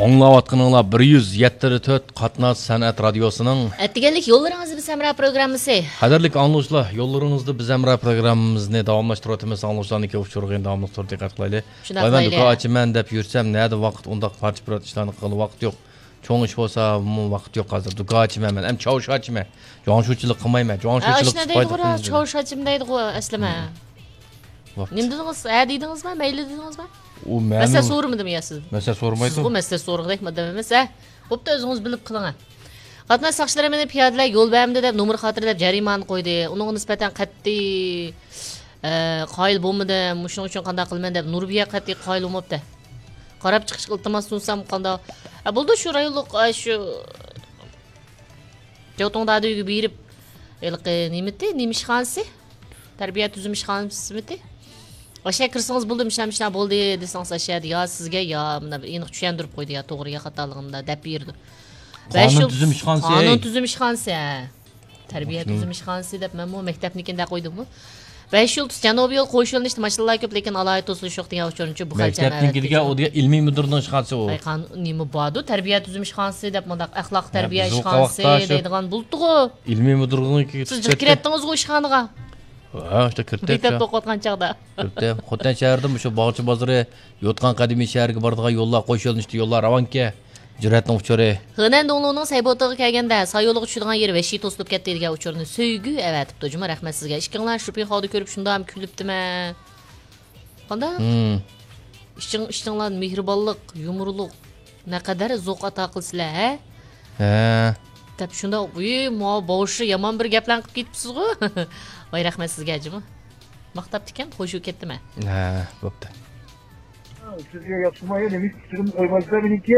Аңлаватқаныңла 174 Қатнас сәнәт радиосының Әттігенлік yollarыңызды біз әміра программысы. Қадірлік аңлаушылар, yollarыңызды біз әміра программымызны давамлаштырып аңлаушыларны көп ұшырған давамлық диққат қылайлы. Баймен дүка ачымен деп жүрсем, нәді вақыт ондақ парчы бірат ішланы қылы вақыт жоқ. Çoğun iş olsa bu vakit yok hazır. Duka açayım hemen. Hem çavuş açayım. Canşuçılık kılmayayım. Canşuçılık sıfaydı. Çavuş açayım deydi o əslime. Ne dediniz? Deydiniz mi? Meyli dediniz mi? Mesela soru mu demeyi siz? Mesela sormaydı. Siz bu mesela soru deyip dememese. Hop da özünüz bilip kılına. Qatna saqçılar meni piyodalar yo'l bermdi deb nomer xotiri deb jarimani qo'ydi. Unga nisbatan qat'iy qoyil bo'lmadi. Shuning uchun qanday qilman deb Nurbiya qat'iy qoyil bo'lmabdi. Qarab chiqish iltimos sunsam qanday bo'ldi shu rayonlik shu Jotongdagi uyga berib nimati nimishxonasi tarbiya tuzumishxonasi Aşağı kirsangiz bo'ldi, mishna bo'ldi desangiz aşağıda ya sizga ya mana aniq tushuntirib qo'ydi ya to'g'riga xatoligimda deb berdi. Qonun tuzumishxonasi. Qonun tuzumishxonasi. Tarbiya tuzumishxonasi deb men bu maktabnikida qo'ydim. 5 yıl Janubiy yo'l qo'yish yo'lini maşallah ko'p, lekin alayet olsun yo'q degan uchun bu xalcha. Maktabnikiga o degan ilmiy mudirning ishxonasi o. Ay nima bo'ldi? Tarbiya tuzumishxonasi deb mundaq axloq tarbiya ishxonasi deydigan bo'ldi-ku. Ilmiy mudirniki. Siz kirdingiz-ku ishxonaga. Ha, işte kirtib. Bitta to'qotgan chaqda. Kirtib. Xotan shaharda shu Bog'chi bozori, Yotqan qadimiy shaharga boradigan yo'llar qo'yish yo'lini işte yo'llar Ravanka. Jur'atning uchuri. Xanan Donloning saybotiga kelganda sayyo'liga tushadigan yeri vashi to'silib ketdi degan uchurni so'ygu avatibdi. Juma rahmat sizga. Ishqinglar shu holda ko'rib shunda ham kulibdimi? Qanda? Ishtinglar mehribonlik, yumurlik naqadar zo'q ato qilsizlar, ha? Ha. Deb shunda mo boshi yomon bir gaplarni qilib ketibsiz-ku. Voy rahmat sizga jima. Maqtabdi ekan, qo'shib ketdimi? Ha, bo'pti. Sizga yoqmaydi, nima fikrim qo'ymasdan meniki?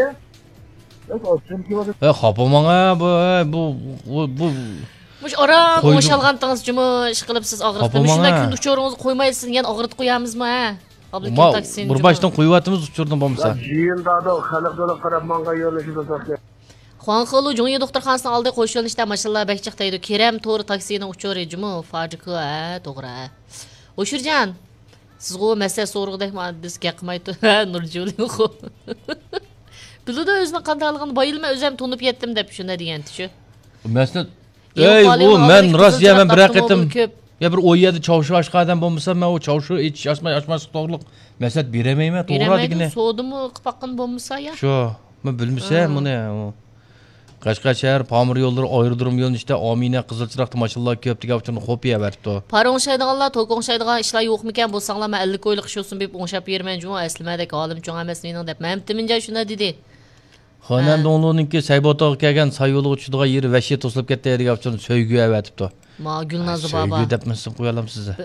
Xopamanga bu Mush oram o'shalgantingiz juma ish qilib siz og'ritdi. Shunda kun uchoringizni qo'ymaysiz, yana og'ritib qo'yamizmi, ha? Oblikin taksini. Bir boshdan qo'yibotimiz uchurdan bo'lmasa. Jiyindada xalq to'liq qarab menga yo'llashish Xuanxolu Jo'nya doktorxonasining oldiga qo'yish yo'linishda maşallah bekchiq deydi. Kerem to'g'ri taksining uchori juma fojika, ha, to'g'ri. O'shirjan. Sizga masala so'rg'idek bizga qilmaydi. Nurjulixo. Biludi o'zini qandaligini bayilma o'zim to'nib yetdim deb shunda deganti shu. Masala bu men Rossiya men bir haqiqatim ya bir o'yadi chavshi boshqa odam bo'lmasa men u chavshi hech ochmas to'g'riliq masala beramayman to'g'ri degini. So'dimi qilpaqin bo'lmasa ya. Shu, men bilmasam buni. Qashqar shahar Pamir yo'llari ayirdirim yo'lini işte Amina Qizilchiroqda maşallah ko'p degan uchun xo'piya beribdi. Paronshaydiganlar, to'qonshaydigan ishlar yo'qmikan bo'lsanglar men 50 ko'ylik ish olsun deb o'nshab berman juma aslimadek olim cho'ng emas mening deb. Men timinja shunda dedi. Xonandonlarningki saybotoga kelgan sayyo'liga tushadigan yeri vashi to'silib ketdi degan uchun so'ygu avatibdi. Ma Gulnoza baba. So'ygu deb men qo'yalam sizni.